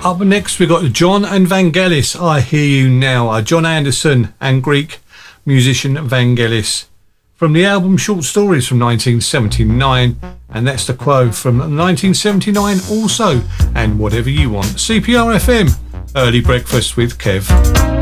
Up next we've got John and Vangelis, I Hear You Now. John Anderson and Greek musician Vangelis. From the album Short Stories from 1979, and that's the quote from 1979 also, and Whatever You Want. CPR FM, Early Breakfast with Kev.